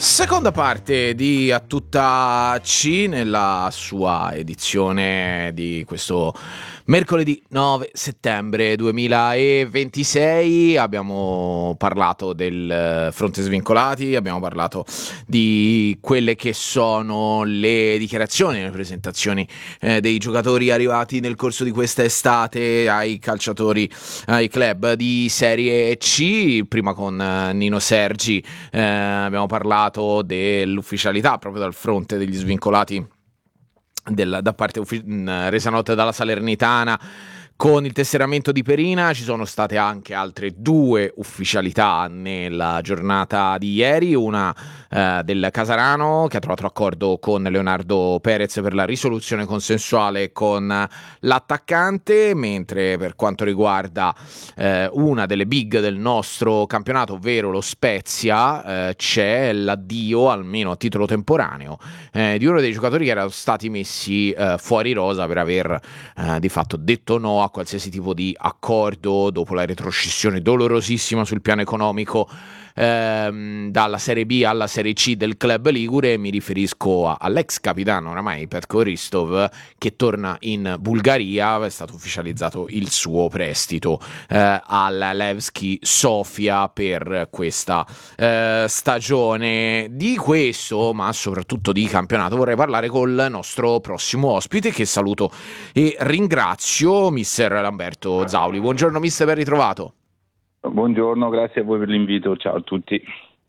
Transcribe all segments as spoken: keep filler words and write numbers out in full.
Seconda parte di A Tutta C nella sua edizione di questo mercoledì nove settembre duemilaventisei. Abbiamo parlato del fronte svincolati, abbiamo parlato di quelle che sono le dichiarazioni, le presentazioni eh, dei giocatori arrivati nel corso di questa estate ai calciatori, ai club di Serie C. Prima con eh, Nino Sergi eh, abbiamo parlato dell'ufficialità proprio dal fronte degli svincolati del, da parte uffi- mh, resa nota dalla Salernitana con il tesseramento di Perina. Ci sono state anche altre due ufficialità nella giornata di ieri, una eh, del Casarano che ha trovato accordo con Leonardo Perez per la risoluzione consensuale con l'attaccante, mentre per quanto riguarda eh, una delle big del nostro campionato, ovvero lo Spezia, eh, c'è l'addio, almeno a titolo temporaneo, eh, di uno dei giocatori che erano stati messi eh, fuori rosa per aver eh, di fatto detto no a qualsiasi tipo di accordo dopo la retrocessione dolorosissima sul piano economico ehm, dalla Serie B alla Serie C del club ligure. Mi riferisco a, all'ex capitano oramai Petko Ristov, che torna in Bulgaria. È stato ufficializzato il suo prestito eh, al Levski Sofia per questa eh, stagione. Di questo, ma soprattutto di campionato, vorrei parlare col nostro prossimo ospite, che saluto e ringrazio, mister Lamberto Zauli. Buongiorno mister, ben ritrovato. Buongiorno, grazie a voi per l'invito, ciao a tutti.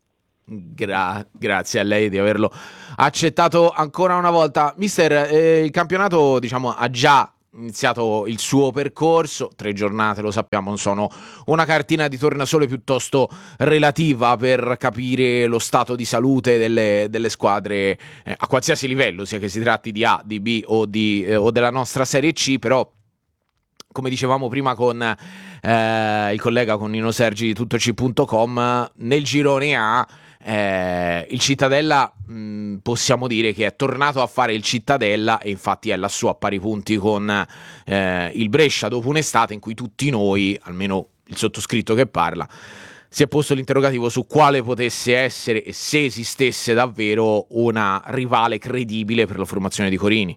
Gra- grazie a lei di averlo accettato ancora una volta. Mister, eh, il campionato, diciamo, ha già iniziato il suo percorso. Tre giornate, lo sappiamo, sono una cartina di tornasole piuttosto relativa per capire lo stato di salute delle, delle squadre eh, a qualsiasi livello, sia che si tratti di A, di B o, di, eh, o della nostra Serie C. Però, come dicevamo prima con eh, il collega, con Nino Sergi di tuttoc punto com, nel girone A eh, il Cittadella mh, possiamo dire che è tornato a fare il Cittadella, e infatti è lassù a pari punti con eh, il Brescia, dopo un'estate in cui tutti noi, almeno il sottoscritto che parla, si è posto l'interrogativo su quale potesse essere e se esistesse davvero una rivale credibile per la formazione di Corini.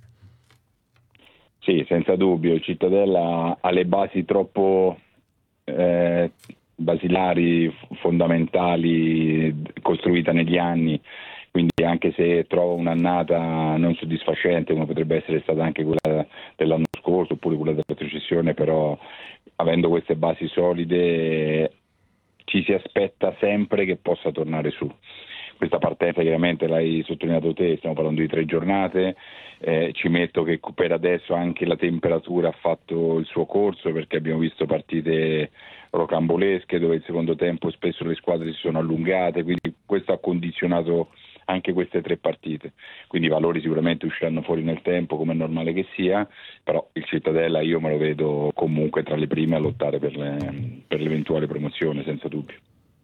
Sì, senza dubbio, il Cittadella ha le basi troppo eh, basilari, fondamentali, costruita negli anni, quindi anche se trova un'annata non soddisfacente, come potrebbe essere stata anche quella dell'anno scorso oppure quella della retrocessione, però avendo queste basi solide ci si aspetta sempre che possa tornare su. Questa partenza chiaramente l'hai sottolineato te, stiamo parlando di tre giornate, eh, ci metto che per adesso anche la temperatura ha fatto il suo corso, perché abbiamo visto partite rocambolesche dove il secondo tempo spesso le squadre si sono allungate, quindi questo ha condizionato anche queste tre partite, quindi i valori sicuramente usciranno fuori nel tempo, come è normale che sia, però il Cittadella io me lo vedo comunque tra le prime a lottare per, le, per l'eventuale promozione, senza dubbio.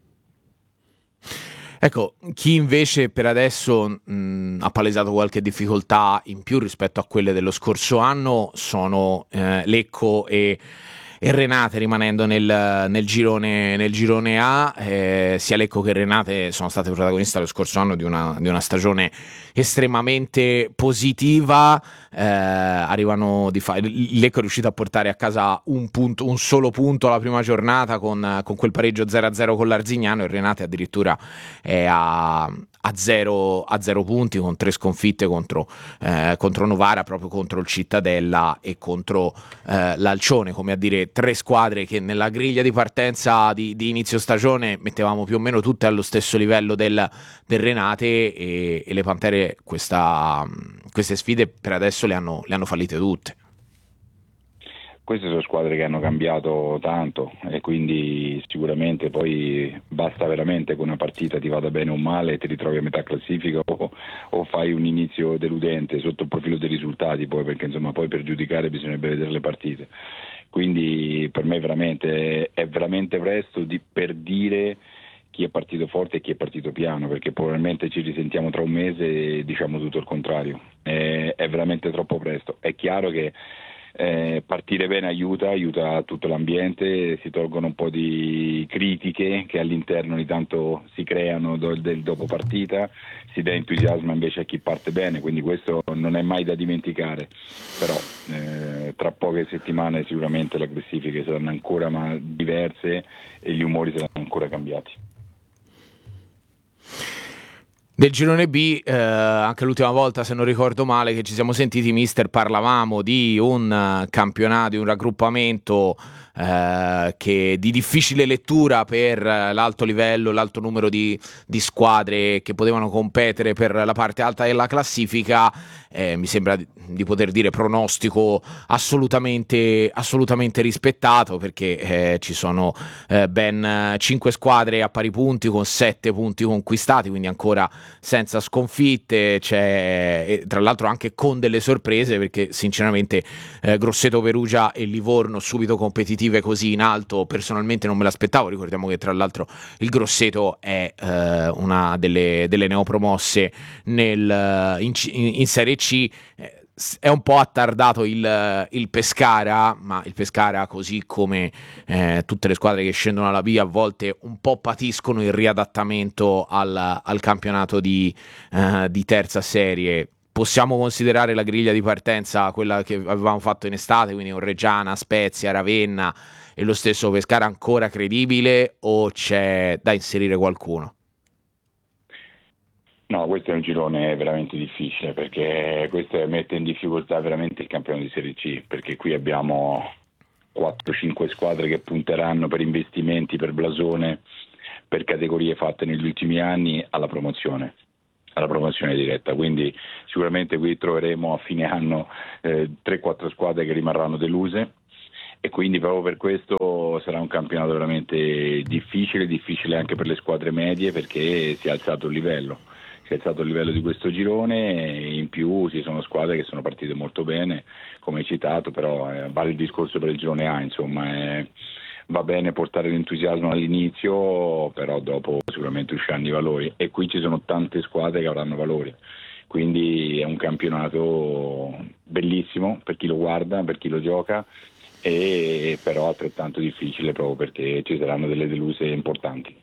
Ecco, chi invece per adesso mh, ha palesato qualche difficoltà in più rispetto a quelle dello scorso anno sono eh, Lecco e, e Renate, rimanendo nel, nel, girone, nel girone A. Eh, sia Lecco che Renate sono state protagoniste lo scorso anno di una, di una stagione estremamente positiva. Eh, arrivano di fa- Lecco è riuscito a portare a casa un, punto, un solo punto alla prima giornata con, con quel pareggio zero a zero con l'Arzignano, e Renate addirittura è a, a, zero, a zero punti, con tre sconfitte contro, eh, contro Novara, proprio contro il Cittadella e contro eh, l'Alcione, come a dire tre squadre che nella griglia di partenza di, di inizio stagione mettevamo più o meno tutte allo stesso livello del, del Renate, e, e le Pantere questa, queste sfide per adesso le hanno, le hanno fallite tutte. Queste sono squadre che hanno cambiato tanto e quindi sicuramente poi basta veramente che una partita ti vada bene o male e ti ritrovi a metà classifica o, o fai un inizio deludente sotto il profilo dei risultati, poi, perché insomma poi per giudicare bisognerebbe vedere le partite. Quindi per me veramente è veramente presto di, per dire chi è partito forte e chi è partito piano, perché probabilmente ci risentiamo tra un mese e diciamo tutto il contrario. È, è veramente troppo presto. È chiaro che Eh, partire bene aiuta, aiuta tutto l'ambiente, si tolgono un po' di critiche che all'interno ogni tanto si creano do- del dopo partita, si dà entusiasmo invece a chi parte bene, quindi questo non è mai da dimenticare, però eh, tra poche settimane sicuramente le classifiche saranno ancora ma diverse e gli umori saranno ancora cambiati. Del girone B, eh, anche l'ultima volta, se non ricordo male, che ci siamo sentiti, mister, parlavamo di un eh, campionato, di un raggruppamento eh, che di difficile lettura per eh, l'alto livello, l'alto numero di, di squadre che potevano competere per la parte alta della classifica. Eh, mi sembra di, di poter dire pronostico assolutamente, assolutamente rispettato, perché eh, ci sono eh, ben cinque squadre a pari punti con sette punti conquistati, quindi ancora senza sconfitte, c'è, e tra l'altro anche con delle sorprese, perché sinceramente eh, Grosseto, Perugia e Livorno subito competitive così in alto personalmente non me l'aspettavo. Ricordiamo che tra l'altro il Grosseto è eh, una delle, delle neopromosse nel, in, in Serie C. eh, È un po' attardato il, il Pescara, ma il Pescara, così come eh, tutte le squadre che scendono alla B, a volte un po' patiscono il riadattamento al, al campionato di, eh, di terza serie. Possiamo considerare la griglia di partenza quella che avevamo fatto in estate, quindi con Reggiana, Spezia, Ravenna e lo stesso Pescara, ancora credibile, o c'è da inserire qualcuno? No, questo è un girone veramente difficile perché questo mette in difficoltà veramente il campionato di Serie C, perché qui abbiamo quattro cinque squadre che punteranno per investimenti, per blasone, per categorie fatte negli ultimi anni alla promozione, alla promozione diretta, quindi sicuramente qui troveremo a fine anno eh, tre quattro squadre che rimarranno deluse e quindi proprio per questo sarà un campionato veramente difficile, difficile anche per le squadre medie perché si è alzato il livello. Si è alzato il livello di questo girone e in più ci sono squadre che sono partite molto bene, come hai citato, però eh, vale il discorso per il girone A, insomma, eh, va bene portare l'entusiasmo all'inizio, però dopo sicuramente usciranno i valori e qui ci sono tante squadre che avranno valori, quindi è un campionato bellissimo per chi lo guarda, per chi lo gioca, e però altrettanto difficile proprio perché ci saranno delle deluse importanti.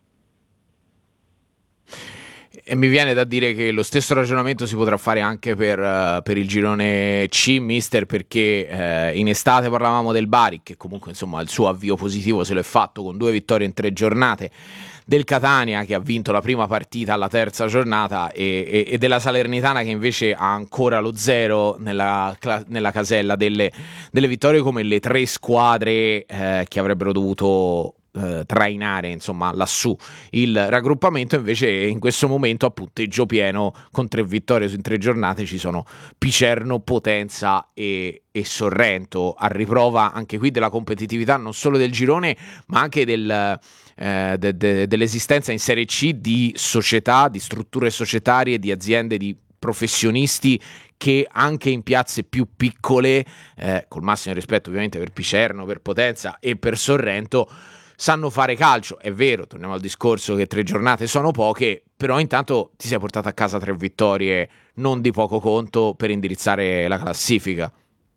E mi viene da dire che lo stesso ragionamento si potrà fare anche per, uh, per il girone C, mister, perché uh, in estate parlavamo del Bari, che comunque insomma il suo avvio positivo se lo è fatto con due vittorie in tre giornate, del Catania che ha vinto la prima partita alla terza giornata e, e, e della Salernitana che invece ha ancora lo zero nella, nella casella delle, delle vittorie, come le tre squadre eh, che avrebbero dovuto eh, trainare insomma lassù il raggruppamento. Invece in questo momento a punteggio pieno con tre vittorie su in tre giornate ci sono Picerno, Potenza e, e Sorrento, a riprova anche qui della competitività non solo del girone ma anche del, eh, de, de, dell'esistenza in Serie C di società, di strutture societarie, di aziende, di professionisti che anche in piazze più piccole, eh, col massimo rispetto ovviamente per Picerno, per Potenza e per Sorrento, sanno fare calcio. È vero, torniamo al discorso che tre giornate sono poche, però intanto ti sei portato a casa tre vittorie non di poco conto per indirizzare la classifica.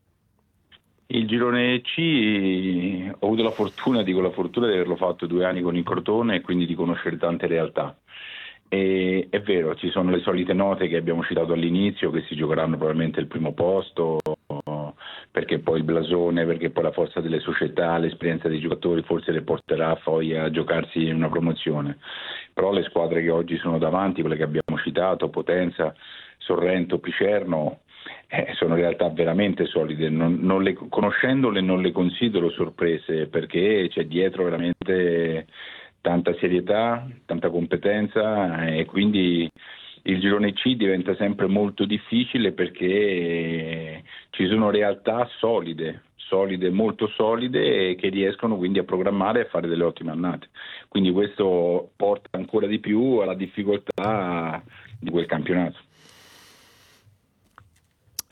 Il girone C ho avuto la fortuna, dico la fortuna di averlo fatto due anni con il Crotone e quindi di conoscere tante realtà. E, è vero, ci sono le solite note che abbiamo citato all'inizio, che si giocheranno probabilmente il primo posto, perché poi il blasone, perché poi la forza delle società, l'esperienza dei giocatori forse le porterà poi a giocarsi in una promozione. Però le squadre che oggi sono davanti, quelle che abbiamo citato, Potenza, Sorrento, Picerno, eh, sono realtà veramente solide. Non, non le, conoscendole non le considero sorprese perché c'è dietro veramente tanta serietà, tanta competenza e quindi il girone C diventa sempre molto difficile perché ci sono realtà solide, solide, molto solide e che riescono quindi a programmare e a fare delle ottime annate. Quindi questo porta ancora di più alla difficoltà di quel campionato.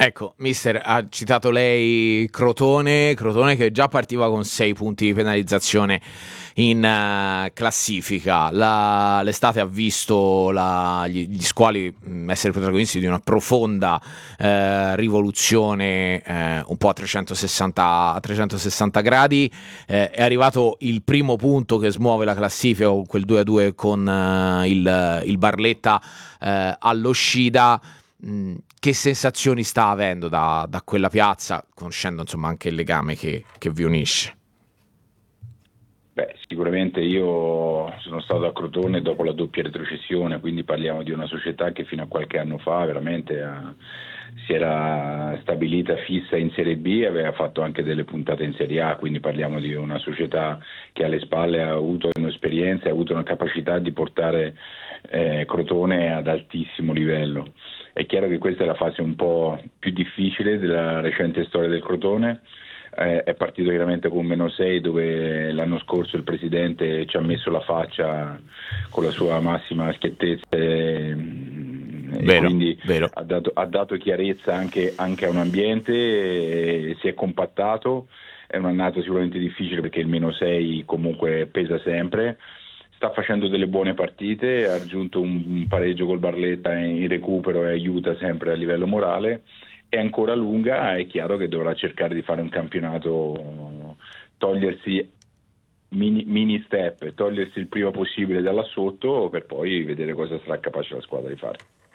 Ecco, mister, ha citato lei Crotone, Crotone che già partiva con sei punti di penalizzazione in eh, classifica. La- l'estate ha visto la- gli, gli squali mh, essere protagonisti di una profonda eh, rivoluzione eh, un po' a trecentosessanta, a trecentosessanta gradi. Eh, è arrivato il primo punto che smuove la classifica con quel due a due con eh, il, il Barletta eh, allo Scida. Mh, che sensazioni sta avendo da, da quella piazza, conoscendo insomma anche il legame che, che vi unisce? Beh, sicuramente io sono stato a Crotone dopo la doppia retrocessione, quindi parliamo di una società che fino a qualche anno fa veramente ha- si era stabilita fissa in Serie B e aveva fatto anche delle puntate in Serie A, quindi parliamo di una società che alle spalle ha avuto un'esperienza e ha avuto una capacità di portare eh, Crotone ad altissimo livello. È chiaro che questa è la fase un po' più difficile della recente storia del Crotone. Eh, è partito chiaramente con un meno sei, dove l'anno scorso il presidente ci ha messo la faccia con la sua massima schiettezza e, e Vero, quindi vero. ha dato, ha dato chiarezza anche, anche a un ambiente, e si è compattato. È un'annata sicuramente difficile perché il meno sei comunque pesa sempre. Sta facendo delle buone partite, ha raggiunto un, un pareggio col Barletta in recupero e aiuta sempre a livello morale. È ancora lunga, è chiaro che dovrà cercare di fare un campionato, togliersi mini, mini step, togliersi il prima possibile da là sotto per poi vedere cosa sarà capace la squadra di fare.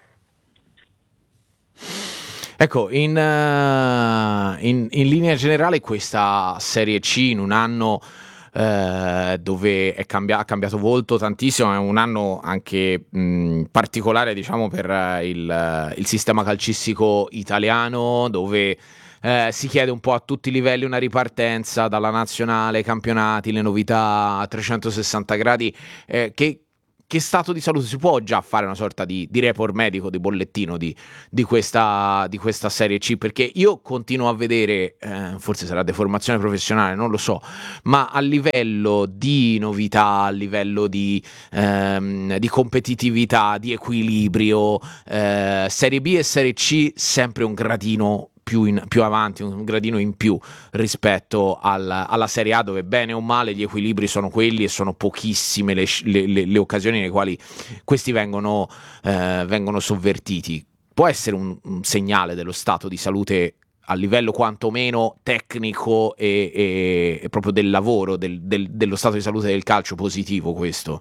Ecco, in, eh, in- in linea generale questa Serie C in un anno eh, dove è cambia- ha cambiato volto tantissimo, è un anno anche mh, particolare, diciamo, per eh, il, il sistema calcistico italiano, dove eh, si chiede un po' a tutti i livelli una ripartenza dalla nazionale, campionati, le novità a trecentosessanta gradi. Eh, che, che stato di salute si può già fare una sorta di, di report medico, di bollettino di, di questa, di questa Serie C? Perché io continuo a vedere, eh, forse sarà deformazione professionale, non lo so, ma a livello di novità, a livello di, ehm, di competitività, di equilibrio, eh, Serie B e Serie C sempre un gradino più, in, più avanti, un gradino in più rispetto al, alla Serie A, dove bene o male gli equilibri sono quelli e sono pochissime le, le, le, le occasioni nelle quali questi vengono, eh, vengono sovvertiti. Può essere un, un segnale dello stato di salute a livello quantomeno tecnico e, e, e proprio del lavoro, del, del, dello stato di salute del calcio positivo questo?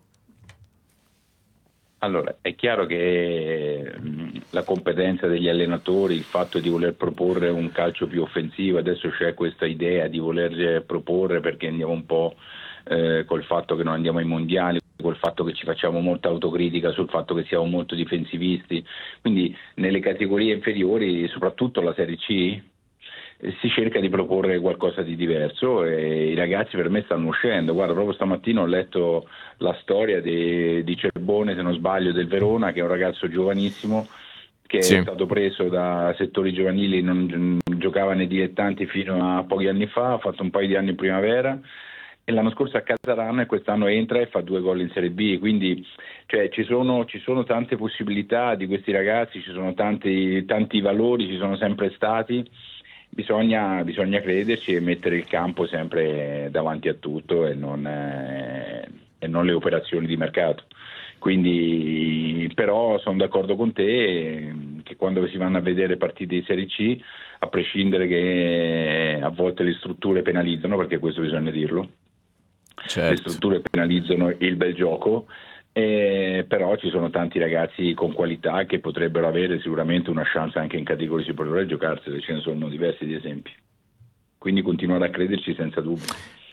Allora, è chiaro che mh, la competenza degli allenatori, il fatto di voler proporre un calcio più offensivo, adesso c'è questa idea di voler proporre perché andiamo un po' eh, col fatto che non andiamo ai mondiali, col fatto che ci facciamo molta autocritica sul fatto che siamo molto difensivisti, quindi nelle categorie inferiori, soprattutto la Serie C, eh, si cerca di proporre qualcosa di diverso e i ragazzi per me stanno uscendo. Guarda, proprio stamattina ho letto la storia di, di Cerbone, se non sbaglio, del Verona, che è un ragazzo giovanissimo che è Sì. stato preso da settori giovanili, non non giocava nei dilettanti fino a pochi anni fa, ha fatto un paio di anni in primavera e l'anno scorso a Casaranno e quest'anno entra e fa due gol in Serie B, quindi cioè, ci sono, ci sono tante possibilità di questi ragazzi, ci sono tanti, tanti valori, ci sono sempre stati. Bisogna, bisogna crederci e mettere il campo sempre davanti a tutto e non, eh, e non le operazioni di mercato. Quindi, però sono d'accordo con te eh, che quando si vanno a vedere partite di Serie C, a prescindere che a volte le strutture penalizzano, perché questo bisogna dirlo, le Certo. strutture penalizzano il bel gioco, eh, però ci sono tanti ragazzi con qualità che potrebbero avere sicuramente una chance anche in categorie superiori a giocarsele, ce ne sono diversi di esempi. Quindi continuare a crederci senza dubbio.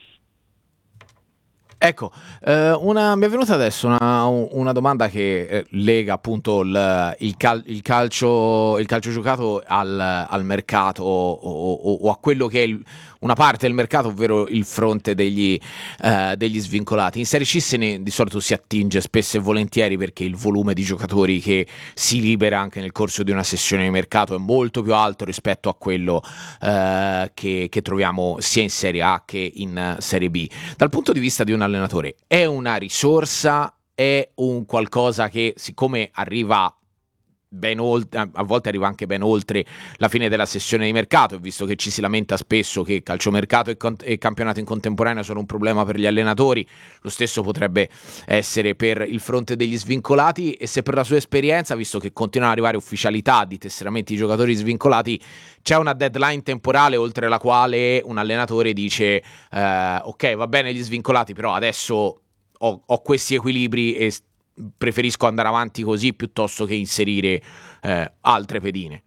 Ecco, eh, una, mi è venuta adesso una, una domanda che eh, lega appunto il, il cal- il calcio, il calcio giocato al, al mercato o, o- o a quello che è il- una parte del mercato, ovvero il fronte degli, eh, degli svincolati. In Serie C se ne di solito si attinge spesso e volentieri perché il volume di giocatori che si libera anche nel corso di una sessione di mercato è molto più alto rispetto a quello eh, che, che troviamo sia in Serie A che in eh, Serie B. Dal punto di vista di un allenatore, è una risorsa, è un qualcosa che, siccome arriva ben oltre, a volte arriva anche ben oltre la fine della sessione di mercato, visto che ci si lamenta spesso che calciomercato e, con- e campionato in contemporanea sono un problema per gli allenatori, lo stesso potrebbe essere per il fronte degli svincolati. E se per la sua esperienza, visto che continuano ad arrivare ufficialità di tesseramenti di giocatori svincolati, c'è una deadline temporale oltre la quale un allenatore dice eh, ok, va bene gli svincolati, però adesso ho, ho questi equilibri e preferisco andare avanti così piuttosto che inserire eh, altre pedine.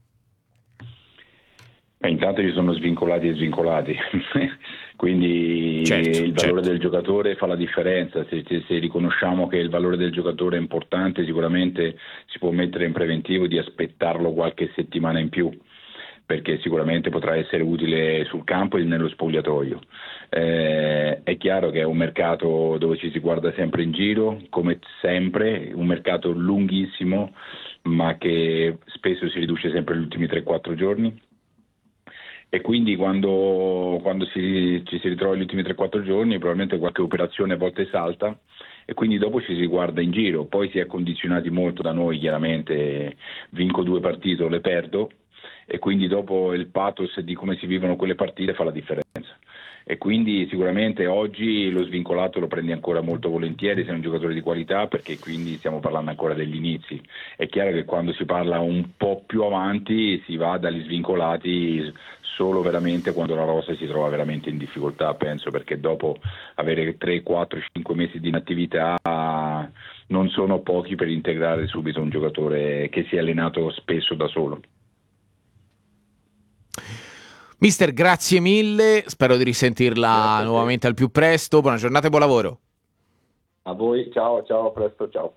Beh, intanto ci sono svincolati e svincolati, quindi certo, il valore certo. del giocatore fa la differenza. Se, se, se riconosciamo che il valore del giocatore è importante, sicuramente si può mettere in preventivo di aspettarlo qualche settimana in più, perché sicuramente potrà essere utile sul campo e nello spogliatoio. Eh, è chiaro che è un mercato dove ci si guarda sempre in giro, come sempre, un mercato lunghissimo, ma che spesso si riduce sempre negli ultimi tre quattro giorni. E quindi quando, quando si, ci si ritrova negli ultimi tre quattro giorni, probabilmente qualche operazione a volte salta, e quindi dopo ci si guarda in giro. Poi si è condizionati molto da noi, chiaramente, vinco due partite o le perdo, e quindi dopo il pathos di come si vivono quelle partite fa la differenza. E quindi sicuramente oggi lo svincolato lo prendi ancora molto volentieri se è un giocatore di qualità, perché quindi stiamo parlando ancora degli inizi. È chiaro che quando si parla un po' più avanti si va dagli svincolati solo veramente quando la rosa si trova veramente in difficoltà, penso, perché dopo avere tre, quattro, cinque mesi di inattività non sono pochi per integrare subito un giocatore che si è allenato spesso da solo. Mister, grazie mille, spero di risentirla nuovamente al più presto. Buona giornata e buon lavoro. A voi, ciao, ciao, a presto, ciao.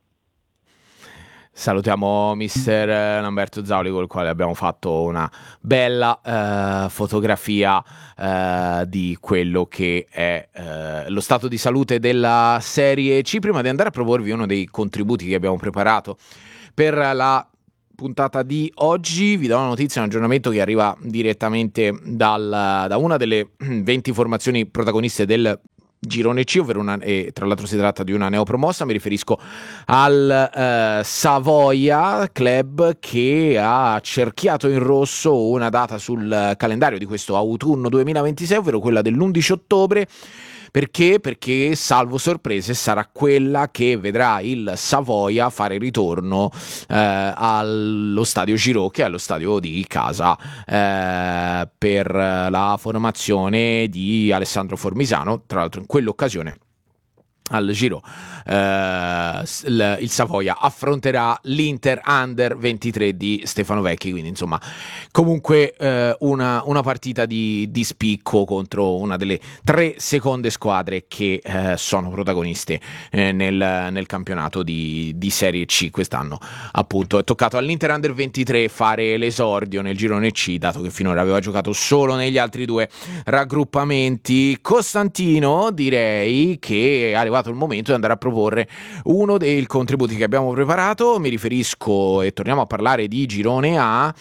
Salutiamo mister Lamberto Zauli, con il quale abbiamo fatto una bella eh, fotografia eh, di quello che è eh, lo stato di salute della Serie C. Prima di andare a proporvi uno dei contributi che abbiamo preparato per la puntata di oggi, vi do una notizia, un aggiornamento che arriva direttamente dal, da una delle venti formazioni protagoniste del Girone C, ovvero una, e tra l'altro si tratta di una neopromossa. Mi riferisco al eh, Savoia Club, che ha cerchiato in rosso una data sul calendario di questo autunno duemilaventisei, ovvero quella dell'undici ottobre. Perché? Perché, salvo sorprese, sarà quella che vedrà il Savoia fare ritorno eh, allo stadio Giro, che è lo stadio di casa, eh, per la formazione di Alessandro Formisano. Tra l'altro in quell'occasione al Giro eh, il, il Savoia affronterà l'Inter Under ventitré di Stefano Vecchi, quindi insomma comunque eh, una, una partita di, di spicco contro una delle tre seconde squadre che eh, sono protagoniste eh, nel, nel campionato di, di Serie C quest'anno. Appunto è toccato all'Inter Under ventitré fare l'esordio nel girone C, dato che finora aveva giocato solo negli altri due raggruppamenti. Costantino, direi che è arrivato il momento di andare a proporre uno dei contributi che abbiamo preparato. Mi riferisco, e torniamo a parlare di girone A,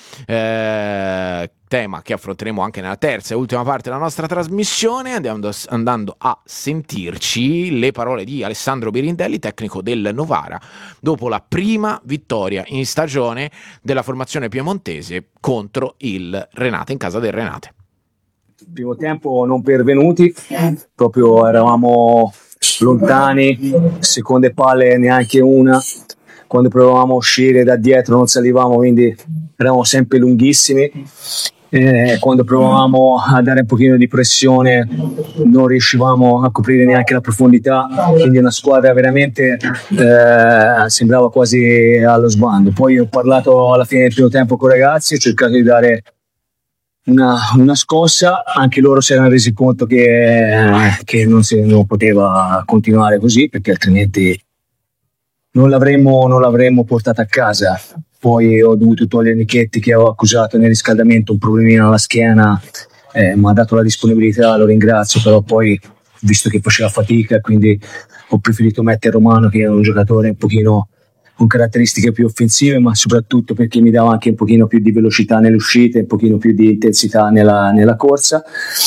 eh, tema che affronteremo anche nella terza e ultima parte della nostra trasmissione, andando, andando a sentirci le parole di Alessandro Birindelli, tecnico del Novara, dopo la prima vittoria in stagione della formazione piemontese contro il Renate, in casa del Renate. Primo tempo non pervenuti, proprio eravamo lontani, seconde palle neanche una, quando provavamo a uscire da dietro non salivamo, quindi eravamo sempre lunghissimi, eh, quando provavamo a dare un pochino di pressione non riuscivamo a coprire neanche la profondità, quindi una squadra veramente eh, sembrava quasi allo sbando. Poi ho parlato alla fine del primo tempo con i ragazzi, ho cercato di dare Una, una scossa, anche loro si erano resi conto che, che non, si, non poteva continuare così, perché altrimenti non l'avremmo, non l'avremmo portata a casa. Poi ho dovuto togliere Nichetti, che ho accusato nel riscaldamento un problemino alla schiena, eh, mi ha dato la disponibilità, lo ringrazio, però poi visto che faceva fatica, quindi ho preferito mettere Romano, che è un giocatore un pochino con caratteristiche più offensive, ma soprattutto perché mi dava anche un pochino più di velocità nelle uscite, un pochino più di intensità nella, nella corsa.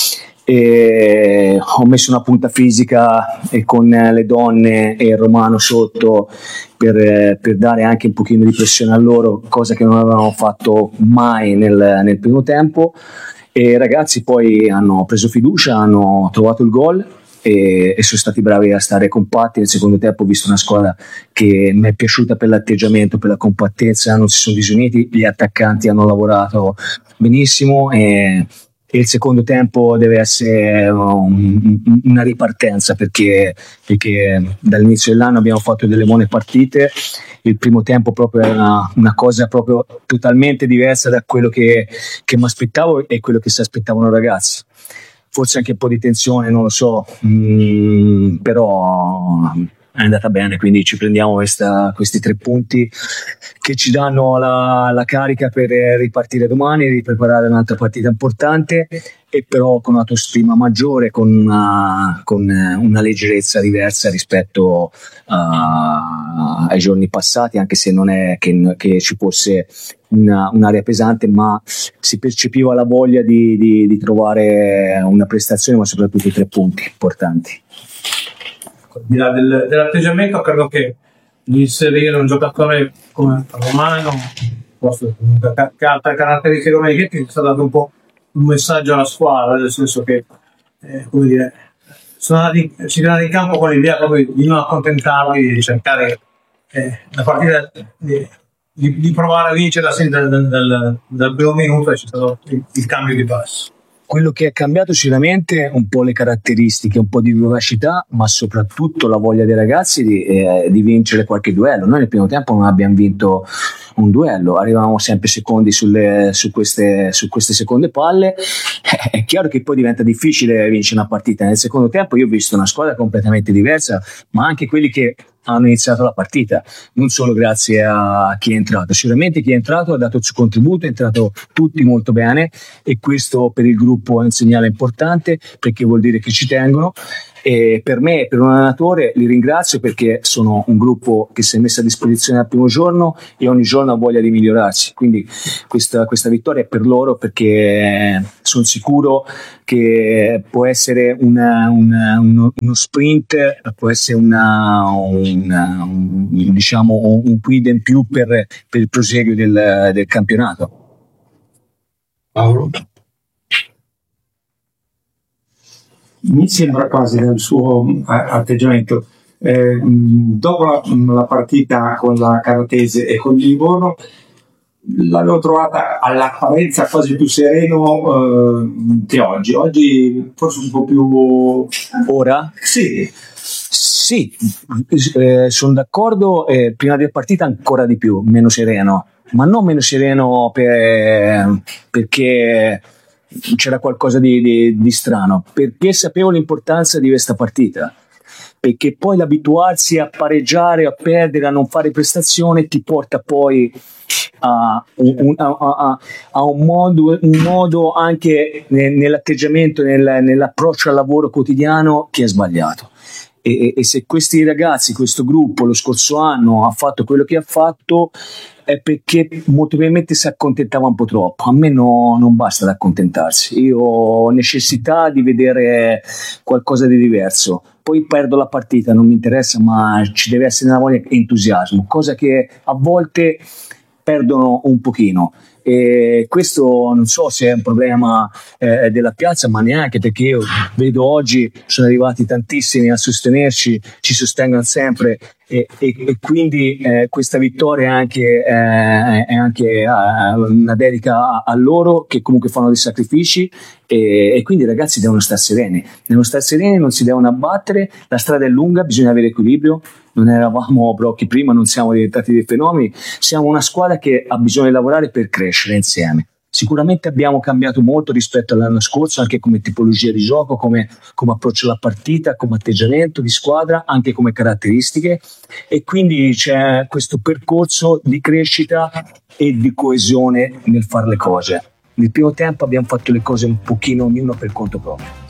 e ho messo una punta fisica e con le donne e il Romano sotto per, per dare anche un pochino di pressione a loro, cosa che non avevamo fatto mai nel, nel primo tempo, e i ragazzi poi hanno preso fiducia, hanno trovato il gol e, e sono stati bravi a stare compatti. Nel secondo tempo ho visto una squadra che mi è piaciuta per l'atteggiamento, per la compattezza, non si sono disuniti, gli attaccanti hanno lavorato benissimo e e il secondo tempo deve essere un, una ripartenza perché, perché dall'inizio dell'anno abbiamo fatto delle buone partite. Il primo tempo proprio era una, una cosa proprio totalmente diversa da quello che, che mi aspettavo e quello che si aspettavano i ragazzi. Forse anche un po' di tensione, non lo so, mm, però è andata bene, quindi ci prendiamo questa, questi tre punti che ci danno la, la carica per ripartire domani, ripreparare un'altra partita importante, e però con un'autostima maggiore, con una, con una leggerezza diversa rispetto a, ai giorni passati, anche se non è che, che ci fosse una, un'area pesante, ma si percepiva la voglia di, di, di trovare una prestazione, ma soprattutto i tre punti importanti. Al di là del, dell'atteggiamento, credo che inserire un giocatore come Romano, che ha altre caratteristiche come Ghetti, sta dando un po' un messaggio alla squadra, nel senso che eh, come dire, sono andati, si è andati in campo con l'idea proprio di non accontentarli, di cercare eh, la partita di, di, di provare a vincere sin dal, dal, dal, dal primo minuto, e c'è stato il, il cambio di passo. Quello che è cambiato sicuramente un po' le caratteristiche, un po' di vivacità, ma soprattutto la voglia dei ragazzi di, eh, di vincere qualche duello. Noi nel primo tempo non abbiamo vinto un duello, arrivavamo sempre secondi sulle, su, queste, su queste seconde palle. È chiaro che poi diventa difficile vincere una partita. Nel secondo tempo io ho visto una squadra completamente diversa, ma anche quelli che hanno iniziato la partita, non solo grazie a chi è entrato. Sicuramente chi è entrato ha dato il suo contributo, è entrato tutti molto bene, e questo per il gruppo è un segnale importante, perché vuol dire che ci tengono. E per me e per un allenatore li ringrazio, perché sono un gruppo che si è messo a disposizione dal primo giorno e ogni giorno ha voglia di migliorarsi, quindi questa, questa vittoria è per loro, perché sono sicuro che può essere una, una, uno, uno sprint, può essere una, una, un, diciamo un quid in più per, per il proseguio del, del campionato. Paolo? Mi sembra quasi nel suo atteggiamento, eh, dopo la, la partita con la Caratese e con il Livorno, l'avevo trovata all'apparenza quasi più sereno eh, che oggi. Oggi forse un po' più... Ora? Sì. Sì, eh, sono d'accordo, eh, prima della partita ancora di più, meno sereno, ma non meno sereno per, perché... c'era qualcosa di, di, di strano, perché sapevo l'importanza di questa partita, perché poi l'abituarsi a pareggiare, a perdere, a non fare prestazione ti porta poi a un, a, a, a un, modo, un modo anche nell'atteggiamento, nel, nell'approccio al lavoro quotidiano che è sbagliato. E, e se questi ragazzi, questo gruppo lo scorso anno ha fatto quello che ha fatto, è perché molto probabilmente si accontentava un po' troppo. A me no, non basta ad accontentarsi, io ho necessità di vedere qualcosa di diverso. Poi perdo la partita, non mi interessa, ma ci deve essere una voglia di entusiasmo, cosa che a volte perdono un pochino. E questo non so se è un problema eh, della piazza, ma neanche, perché io vedo oggi sono arrivati tantissimi a sostenerci, ci sostengono sempre, e, e, e quindi eh, questa vittoria è anche, eh, è anche eh, una dedica a, a loro, che comunque fanno dei sacrifici, e, e quindi i ragazzi devono stare sereni, devono stare sereni, non si devono abbattere, la strada è lunga, bisogna avere equilibrio. Non eravamo blocchi prima, non siamo diventati dei fenomeni, siamo una squadra che ha bisogno di lavorare per crescere insieme. Sicuramente abbiamo cambiato molto rispetto all'anno scorso, anche come tipologia di gioco, come, come approccio alla partita, come atteggiamento di squadra, anche come caratteristiche, e quindi c'è questo percorso di crescita e di coesione nel fare le cose. Nel primo tempo abbiamo fatto le cose un pochino ognuno per conto proprio.